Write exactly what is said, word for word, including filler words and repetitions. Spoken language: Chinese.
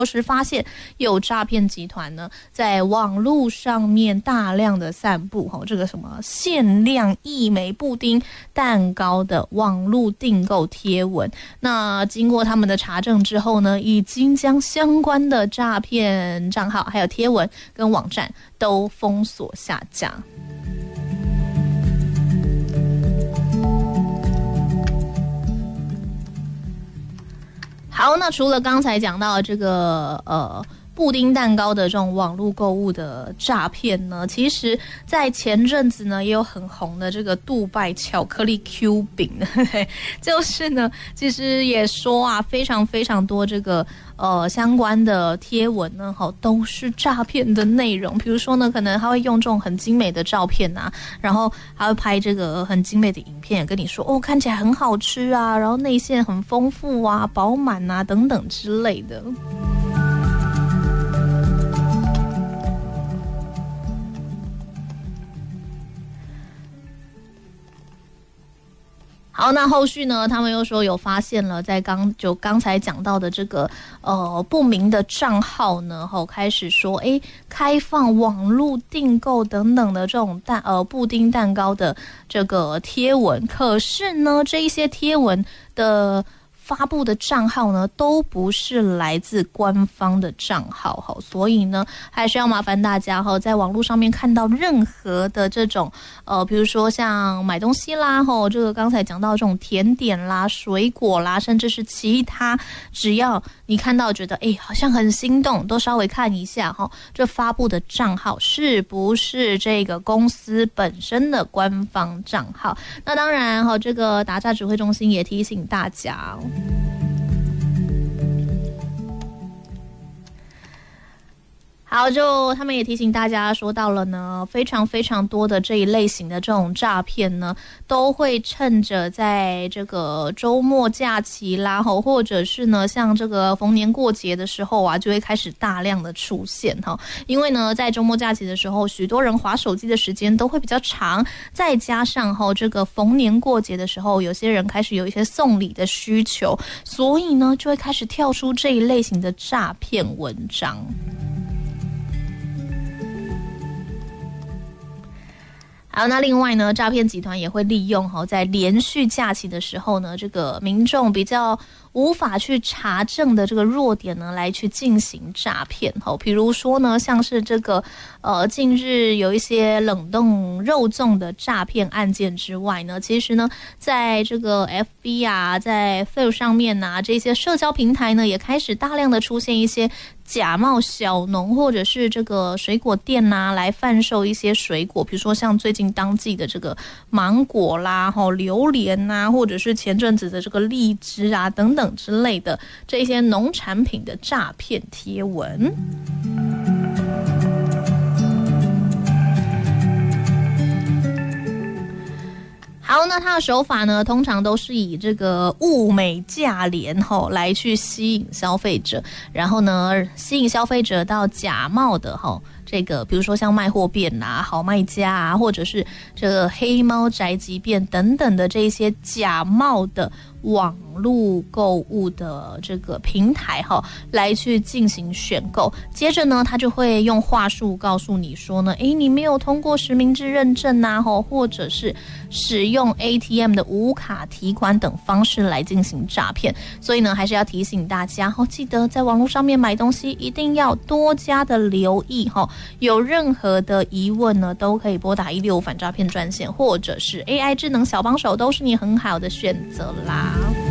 时发现有诈骗集团呢在网络上面大量的散布、哦、这个什么限量一枚布丁蛋糕的网络订购贴文。那经过他们的查证之后呢，已经将相关的诈骗账号还有贴文跟网站都封锁下架。好，那除了刚才讲到的这个呃布丁蛋糕的这种网络购物的诈骗呢，其实在前阵子呢也有很红的这个杜拜巧克力 Q 饼，就是呢其实也说啊非常非常多这个呃相关的贴文呢齁都是诈骗的内容。比如说呢可能他会用这种很精美的照片啊，然后还会拍这个很精美的影片跟你说哦看起来很好吃啊，然后内馅很丰富啊饱满啊等等之类的。好，那后续呢他们又说有发现了在刚就刚才讲到的这个呃不明的账号呢后开始说诶开放网络订购等等的这种蛋呃布丁蛋糕的这个贴文，可是呢这一些贴文的发布的账号呢都不是来自官方的账号，所以呢还是要麻烦大家在网络上面看到任何的这种呃比如说像买东西啦，这个刚才讲到这种甜点啦水果啦甚至是其他，只要你看到觉得诶好像很心动，都稍微看一下这发布的账号是不是这个公司本身的官方账号。那当然这个打诈指挥中心也提醒大家好，就他们也提醒大家说到了呢，非常非常多的这一类型的这种诈骗呢，都会趁着在这个周末假期啦，或者是呢像这个逢年过节的时候啊，就会开始大量的出现哈。因为呢，在周末假期的时候，许多人滑手机的时间都会比较长，再加上哈这个逢年过节的时候，有些人开始有一些送礼的需求，所以呢就会开始跳出这一类型的诈骗文章。好，那另外呢，诈骗集团也会利用在连续假期的时候呢，这个民众比较无法去查证的这个弱点呢，来去进行诈骗。比如说呢，像是这个呃，近日有一些冷冻肉粽的诈骗案件之外呢，其实呢，在这个 F B 啊，在 Facebook 上面啊，这些社交平台呢，也开始大量的出现一些假冒小农或者是这个水果店啊，来贩售一些水果，比如说像最近当季的这个芒果啦、榴莲啊，或者是前阵子的这个荔枝啊等等之类的这些农产品的诈骗贴文。好，那它的手法呢，通常都是以这个物美价廉吼来去吸引消费者，然后呢，吸引消费者到假冒的吼这个，比如说像卖货店啊、好卖家啊，或者是这个黑猫宅急便等等的这些假冒的网络购物的这个平台哈，来去进行选购。接着呢，他就会用话术告诉你说呢，诶，你没有通过实名制认证啊，或者是使用 A T M 的无卡提款等方式来进行诈骗。所以呢，还是要提醒大家哈，记得在网络上面买东西一定要多加的留意哈。有任何的疑问呢，都可以拨打一六五反诈骗专线，或者是 A I 智能小帮手，都是你很好的选择啦。